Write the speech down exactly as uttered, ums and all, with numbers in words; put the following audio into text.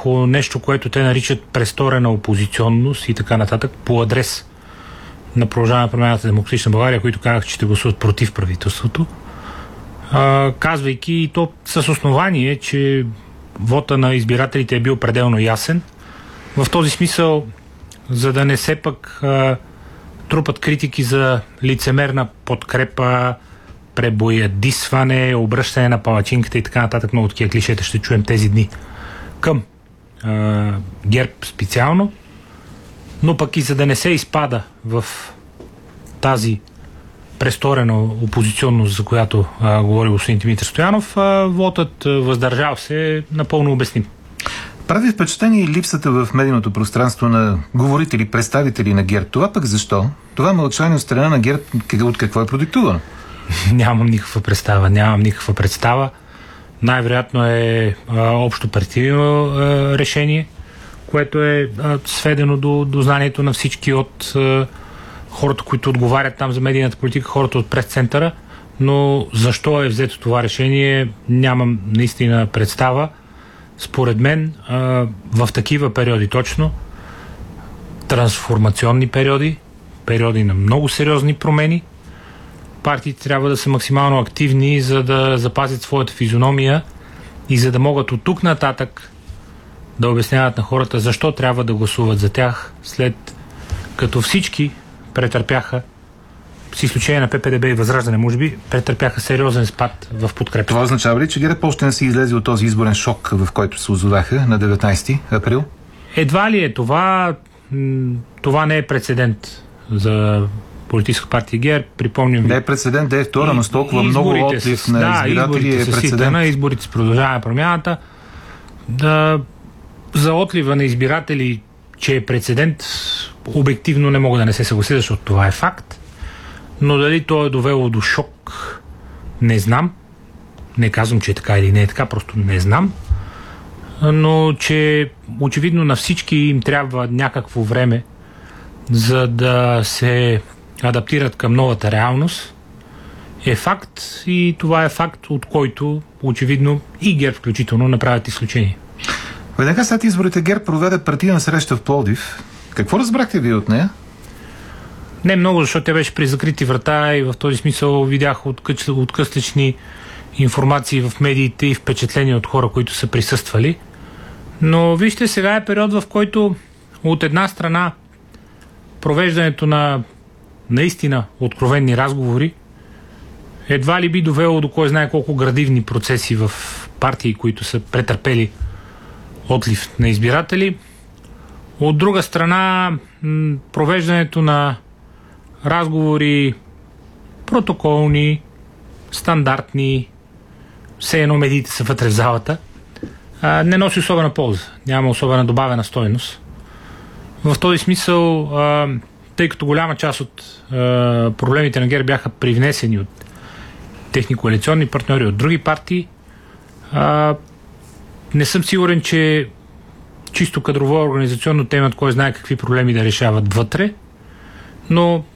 върху нещо, което те наричат престорена опозиционност и така нататък, по адрес на Продължаваме промяната Демократична България, които казах, че ще гласуват против правителството, а, казвайки и то с основание, че вота на избирателите е бил пределно ясен. В този смисъл, за да не се пък а, трупат критики за лицемерна подкрепа, пребоядисване, обръщане на палачинката и така нататък, много такива клишета ще чуем тези дни към а, ГЕРБ специално, но пък и за да не се изпада в тази престорена опозиционност, за която а, говори господин Димитър Стоянов, а, вотът а, въздържал се напълно обясним. Прави впечатление и липсата в медийното пространство на говорители, представители на ГЕРБ. Това пък защо? Това мълчание от страна на ГЕРБ от какво е продиктувано? Нямам никаква представа. Нямам никаква представа. Най-вероятно е а, общо партийно а, решение, което е а, сведено до, до знанието на всички от а, хората, които отговарят там за медийната политика, хората от прес-центъра, но защо е взето това решение, нямам наистина представа. Според мен а, в такива периоди точно, трансформационни периоди, периоди на много сериозни промени, партиите трябва да са максимално активни, за да запазят своята физиономия и за да могат от тук нататък да обясняват на хората защо трябва да гласуват за тях, след като всички претърпяха, с изключение на П П Д Б и Възраждане, може би, претърпяха сериозен спад в подкрепа. Това означава ли, че ГЕРБ още не се излезе от този изборен шок, в който се озоваха на деветнайсети април? Едва ли е това. Това не е прецедент за политическа партия ГЕРБ. Припомням ви. Не е прецедент, да е втора, но с толкова много отлив на да, избиратели е прецедент. На изборите с Продължаваме промяната. Да, за отлива на избиратели, че е прецедент, обективно не мога да не се съглася, защото това е факт. Но дали то е довело до шок, не знам. Не казвам, че е така или не е така, просто не знам. Но че очевидно на всички им трябва някакво време, за да се адаптират към новата реалност, е факт и това е факт, от който очевидно и ГЕРБ включително направят изключение. Веднага след изборите ГЕРБ проведе партийна среща в Пловдив. Какво разбрахте ви от нея? Не много, защото тя беше при закрити врата и в този смисъл видях откъслични информации в медиите и впечатления от хора, които са присъствали. Но вижте, сега е период, в който от една страна провеждането на наистина откровенни разговори едва ли би довело до кой знае колко градивни процеси в партии, които са претърпели отлив на избиратели. От друга страна, м- провеждането на разговори протоколни, стандартни, все едно медиите са вътре в залата, а, не носи особена полза. Няма особена добавена стойност. В този смисъл, а, тъй като голяма част от а, проблемите на ГЕРБ бяха привнесени от техни коалиционни партньори, от други партии, а, не съм сигурен, че чисто кадрово организационно те имат кой знае какви проблеми да решават вътре, но